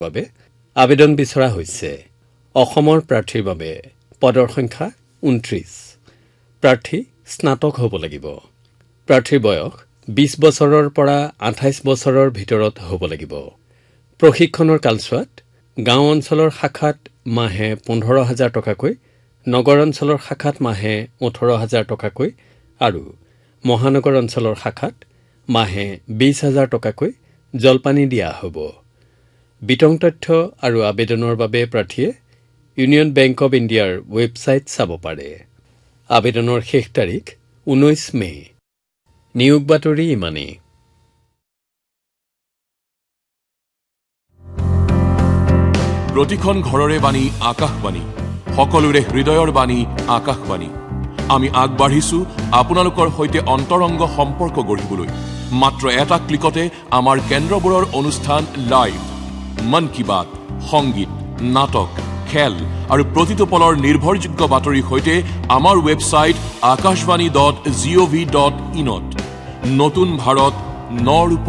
বাবে আবেদন বিচৰা হৈছে। অসমৰ প্ৰাৰ্থীৰ বাবে পদৰ সংখ্যা 29। প্ৰাৰ্থী স্নাতক হ'ব লাগিব। প্ৰাৰ্থীৰ বয়স 20 বছৰৰ পৰা 28 বছৰৰ ভিতৰত হ'ব লাগিব। প্ৰশিক্ষণৰ কালছোৱাত গাঁও অঞ্চলৰ শাখাত মাহে 15,000 টকাকৈ, নগৰ অঞ্চলৰ শাখাত মাহে 18,000 টকাকৈ আৰু মহানগৰ অঞ্চলৰ শাখাত মাহে 20,000 টকাকৈ জলপানী দিয়া হ'ব। বিতং তথ্য আৰু আবেদনৰ বাবে প্ৰাৰ্থীয়ে ইউনিয়ন বেংক অৱ ইণ্ডিয়াৰ ৱেবছাইট চাব পাৰে। আবেদনৰ শেষ তাৰিখ 19 মে। নিয়োগ বাতৰি ইমানেই। প্ৰতিখন ঘৰৰে বাণী আকাশবাণী, সকলোৰে হৃদয়ৰ বাণী আকাশবাণী। আমি আগবাঢ়িছো আপোনালোকৰ সৈতে অন্তৰংগ সম্পৰ্ক গঢ়িবলৈ। মাত্ৰ এটা ক্লিকতে আমাৰ কেন্দ্ৰবোৰৰ অনুষ্ঠান লাইভ, মন কি বাত, সংগীত, নাটক, খেল আৰু প্ৰতিটো পলৰ নিৰ্ভৰযোগ্য বাতৰিৰ সৈতে আমাৰ ৱেবছাইট akashvani.gov.in নতুন ভাৰত, ন ৰূপত